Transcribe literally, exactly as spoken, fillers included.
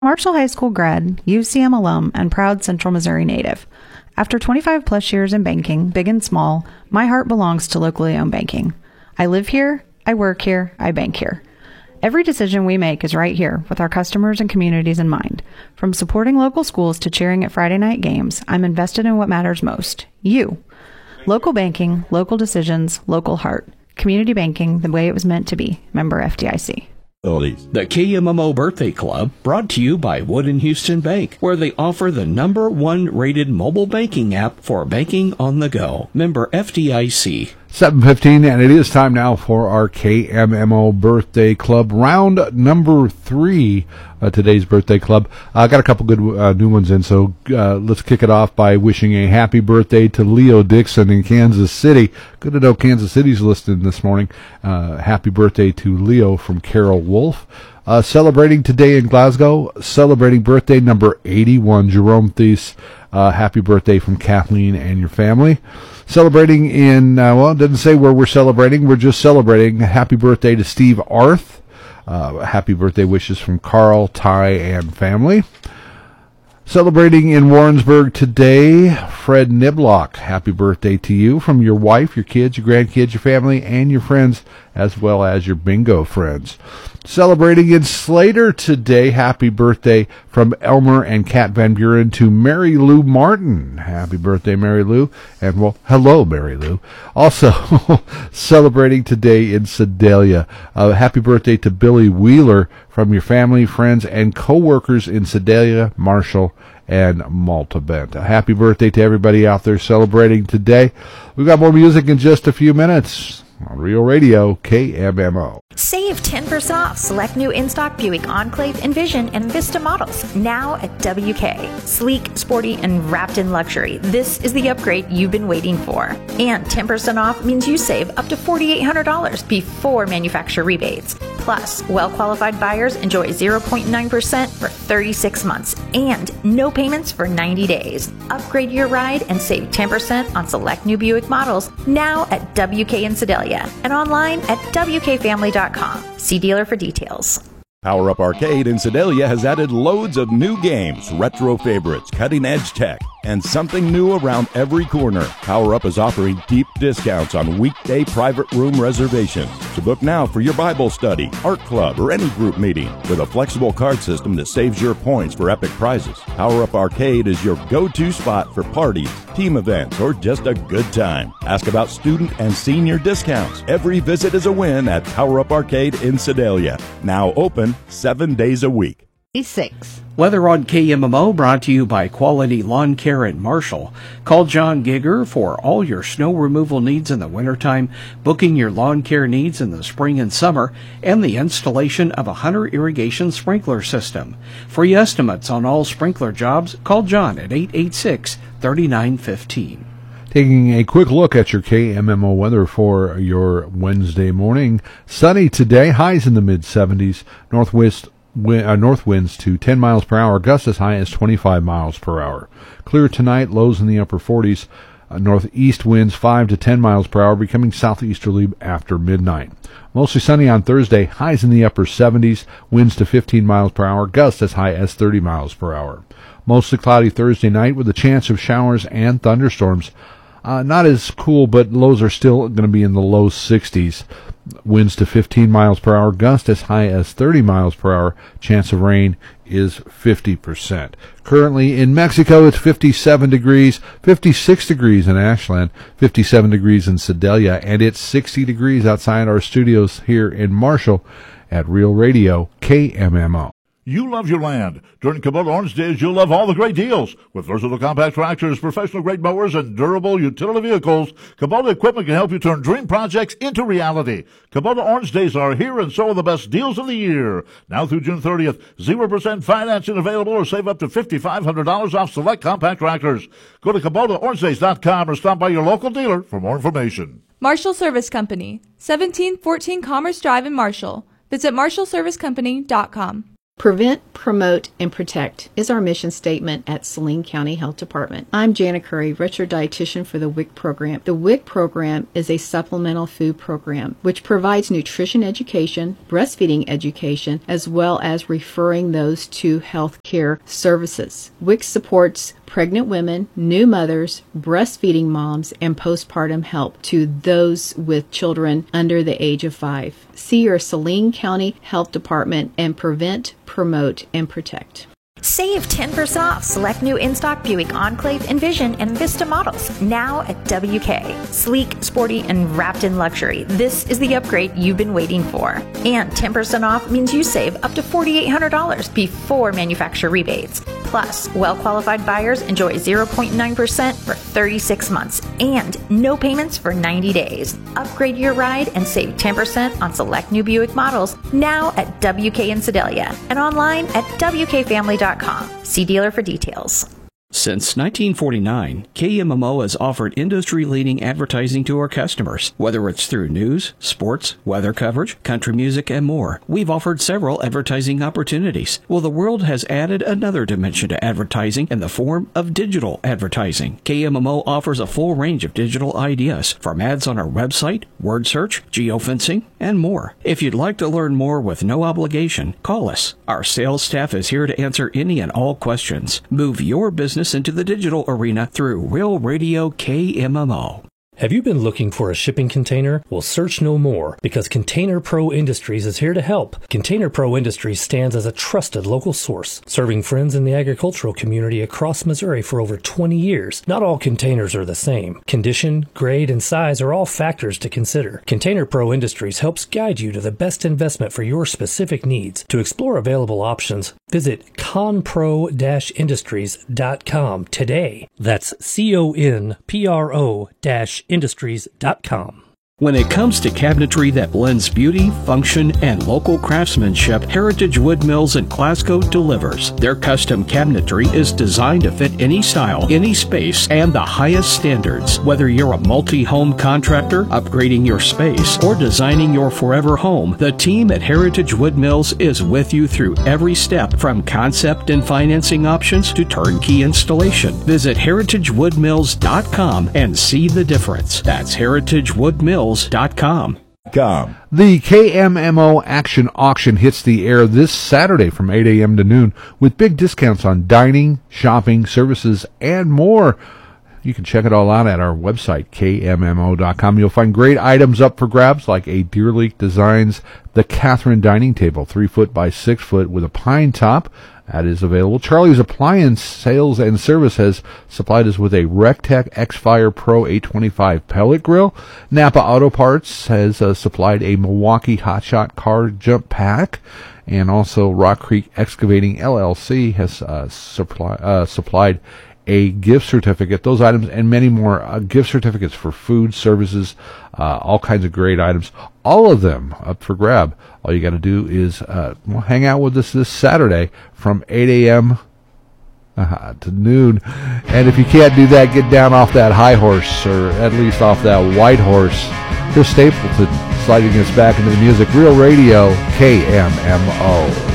Marshall High School grad, U C M alum, and proud Central Missouri native. After twenty-five plus years in banking, big and small, my heart belongs to locally owned banking. I live here, I work here, I bank here. Every decision we make is right here with our customers and communities in mind. From supporting local schools to cheering at Friday night games, I'm invested in what matters most, you. Local banking, local decisions, local heart. Community banking the way it was meant to be. Member F D I C. The K M M O Birthday Club, brought to you by Wood and Houston Bank, where they offer the number one rated mobile banking app for banking on the go. Member F D I C. seven fifteen, and it is time now for our K M M O Birthday Club, round number three, uh, today's Birthday Club. I uh, got a couple good uh, new ones in, so uh, let's kick it off by wishing a happy birthday to Leo Dixon in Kansas City. Good to know Kansas City's listed this morning. Uh, happy birthday to Leo from Carol Wolf. Uh, celebrating today in Glasgow, celebrating birthday number eighty-one, Jerome Thies. Uh, happy birthday from Kathleen and your family. Celebrating in, uh, well, it doesn't say where we're celebrating. We're just celebrating. Happy birthday to Steve Arth. Uh, happy birthday wishes from Carl, Ty, and family. Celebrating in Warrensburg today, Fred Niblock. Happy birthday to you from your wife, your kids, your grandkids, your family, and your friends, as well as your bingo friends. Celebrating in Slater today, happy birthday from Elmer and Kat Van Buren to Mary Lou Martin. Happy birthday, Mary Lou. And, well, hello, Mary Lou. Also, celebrating today in Sedalia. Uh, happy birthday to Billy Wheeler from your family, friends, and co-workers in Sedalia, Marshall, and Malta Bent. A happy birthday to everybody out there celebrating today. We've got more music in just a few minutes on Real Radio, K M M O. Save ten percent off select new in-stock Buick Enclave, Envision, and Vista models now at W K. Sleek, sporty, and wrapped in luxury. This is the upgrade you've been waiting for. And ten percent off means you save up to four thousand eight hundred dollars before manufacturer rebates. Plus, well-qualified buyers enjoy zero point nine percent for thirty-six months and no payments for ninety days. Upgrade your ride and save ten percent on select new Buick models now at W K in Sedalia and online at W K family dot com. See dealer for details. Power Up Arcade in Sedalia has added loads of new games, retro favorites, cutting-edge tech, and something new around every corner. Power Up is offering deep discounts on weekday private room reservations. So book now for your Bible study, art club, or any group meeting with a flexible card system that saves your points for epic prizes. Power Up Arcade is your go-to spot for parties, team events, or just a good time. Ask about student and senior discounts. Every visit is a win at Power Up Arcade in Sedalia. Now open seven days a week. six. Weather on K M M O brought to you by Quality Lawn Care in Marshall. Call John Gigger for all your snow removal needs in the wintertime, booking your lawn care needs in the spring and summer, and the installation of a Hunter irrigation sprinkler system. Free estimates on all sprinkler jobs, call John at eight eight six, three nine one five. Taking a quick look at your K M M O weather for your Wednesday morning. Sunny today, highs in the mid seventies, northwest Wind, uh, north winds to ten miles per hour, gusts as high as twenty-five miles per hour. Clear tonight, lows in the upper forties, uh, northeast winds five to ten miles per hour, becoming southeasterly after midnight. Mostly sunny on Thursday, highs in the upper seventies, winds to fifteen miles per hour, gusts as high as thirty miles per hour. Mostly cloudy Thursday night with a chance of showers and thunderstorms. Uh, not as cool, but lows are still going to be in the low sixties. Winds to fifteen miles per hour, gust as high as thirty miles per hour. Chance of rain is fifty percent. Currently in Mexico, it's fifty-seven degrees, fifty-six degrees in Ashland, fifty-seven degrees in Sedalia, and it's sixty degrees outside our studios here in Marshall at Real Radio K M M O. You love your land. During Kubota Orange Days, you'll love all the great deals. With versatile compact tractors, professional-grade mowers, and durable utility vehicles, Kubota equipment can help you turn dream projects into reality. Kubota Orange Days are here, and so are the best deals of the year. Now through June thirtieth, zero percent financing available, or save up to five thousand five hundred dollars off select compact tractors. Go to Kubota Orange Days dot com or stop by your local dealer for more information. Marshall Service Company, seventeen fourteen Commerce Drive in Marshall. Visit marshall service company dot com. Prevent, promote, and protect is our mission statement at Saline County Health Department. I'm Jana Curry, Retro Dietitian for the W I C program. The W I C program is a supplemental food program which provides nutrition education, breastfeeding education, as well as referring those to health care services. W I C supports pregnant women, new mothers, breastfeeding moms, and postpartum help to those with children under the age of five. See your Saline County Health Department and prevent, promote, and protect. Save ten percent off select new in-stock Buick Enclave, Envision, and Vista models now at W K. Sleek, sporty, and wrapped in luxury. This is the upgrade you've been waiting for. And ten percent off means you save up to four thousand eight hundred dollars before manufacturer rebates. Plus, well-qualified buyers enjoy zero point nine percent for thirty-six months and no payments for ninety days. Upgrade your ride and save ten percent on select new Buick models now at W K in Sedalia and online at W K family dot com. See dealer for details. Since nineteen forty-nine, K M M O has offered industry-leading advertising to our customers. Whether it's through news, sports, weather coverage, country music, and more, we've offered several advertising opportunities. Well, the world has added another dimension to advertising in the form of digital advertising. K M M O offers a full range of digital ideas, from ads on our website, word search, geofencing, and more. If you'd like to learn more with no obligation, call us. Our sales staff is here to answer any and all questions. Move your business into the digital arena through Real Radio K M M O. Have you been looking for a shipping container? Well, search no more, because Container Pro Industries is here to help. Container Pro Industries stands as a trusted local source, serving friends in the agricultural community across Missouri for over twenty years. Not all containers are the same. Condition, grade, and size are all factors to consider. Container Pro Industries helps guide you to the best investment for your specific needs. To explore available options, visit conpro industries dot com today. That's C O N P R O industries dot com. When it comes to cabinetry that blends beauty, function, and local craftsmanship, Heritage Wood Mills in Glasgow delivers. Their custom cabinetry is designed to fit any style, any space, and the highest standards. Whether you're a multi-home contractor, upgrading your space, or designing your forever home, the team at Heritage Wood Mills is with you through every step, from concept and financing options to turnkey installation. Visit heritage wood mills dot com and see the difference. That's heritage wood mills dot com. Com. The K M M O Action Auction hits the air this Saturday from eight a.m. to noon with big discounts on dining, shopping, services, and more. You can check it all out at our website, K M M O dot com. You'll find great items up for grabs, like a Deer Leak Designs The Catherine Dining Table, three foot by six foot with a pine top. That is available. Charlie's Appliance Sales and Service has supplied us with a Rectech X-Fire Pro eight twenty-five pellet grill. Napa Auto Parts has uh, supplied a Milwaukee Hotshot car jump pack. And also Rock Creek Excavating L L C has uh, supply, uh, supplied a gift certificate. Those items and many more uh, gift certificates for food, services, uh, all kinds of great items. All of them up for grab. All you got to do is uh, well, hang out with us this Saturday from eight a.m. Uh, to noon. And if you can't do that, get down off that high horse, or at least off that white horse. Chris Stapleton sliding us back into the music. Real Radio, K M M O.